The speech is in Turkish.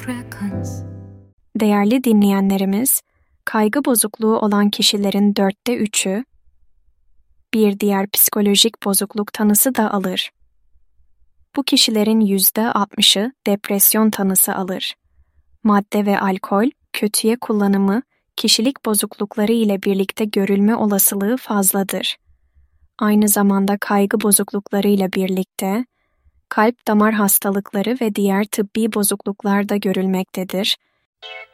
Değerli dinleyenlerimiz, kaygı bozukluğu olan kişilerin 3'ü, bir diğer psikolojik bozukluk tanısı da alır. Bu kişilerin %60'ı depresyon tanısı alır. Madde ve alkol, kötüye kullanımı, kişilik bozuklukları ile birlikte görülme olasılığı fazladır. Aynı zamanda kaygı bozuklukları ile birlikte, kalp damar hastalıkları ve diğer tıbbi bozukluklar da görülmektedir.